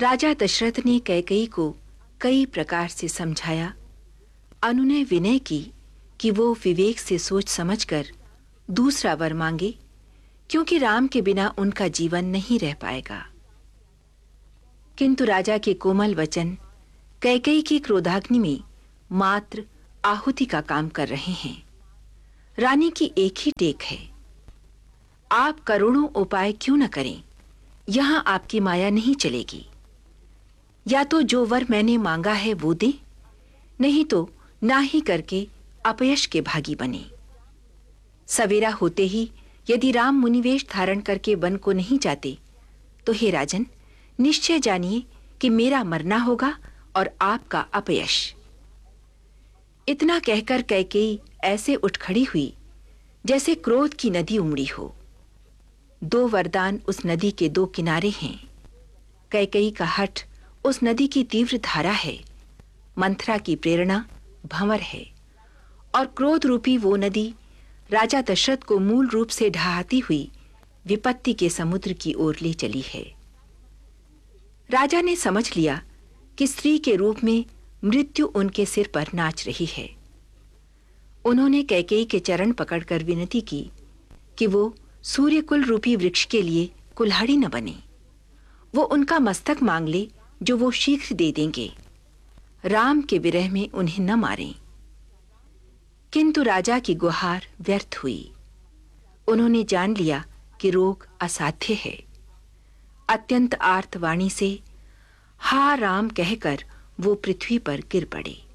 राजा दशरथ ने कैकेयी को कई प्रकार से समझाया, अनुनय विनय की कि वो विवेक से सोच समझकर दूसरा वर मांगे, क्योंकि राम के बिना उनका जीवन नहीं रह पाएगा। किंतु राजा के कोमल वचन कैकेयी की क्रोधाग्नि में मात्र आहुति का काम कर रहे हैं। रानी की एक ही टेक है, आप करोड़ों उपाय क्यों न करें, यहां आपकी माया नहीं चलेगी। या तो जो वर मैंने मांगा है वो दे, नहीं तो ना ही करके अपयश के भागी बने। सवेरा होते ही यदि राम मुनिवेश धारण करके वन को नहीं जाते तो हे राजन, निश्चय जानिए कि मेरा मरना होगा और आपका अपयश। इतना कहकर कैकेयी ऐसे उठ खड़ी हुई जैसे क्रोध की नदी उमड़ी हो। दो वरदान उस नदी के दो किनारे हैं। कैकेयी का हठ उस नदी की तीव्र धारा है, मंथरा की प्रेरणा भंवर है, और क्रोध रूपी वो नदी राजा दशरथ को मूल रूप से ढहाती हुई विपत्ति के समुद्र की ओर ले चली है। राजा ने समझ लिया कि स्त्री के रूप में मृत्यु उनके सिर पर नाच रही है। उन्होंने कैकेयी के चरण पकड़कर विनती की कि वो सूर्यकुल रूपी वृक्ष के लिए कुल्हाड़ी न बने। वो उनका मस्तक मांग ले जो वो शीघ्र दे देंगे। राम के विरह में उन्हें न मारें। किंतु राजा की गुहार व्यर्थ हुई। उन्होंने जान लिया कि रोग असाध्य है। अत्यंत आर्त वाणी से हा राम कहकर वो पृथ्वी पर गिर पड़े।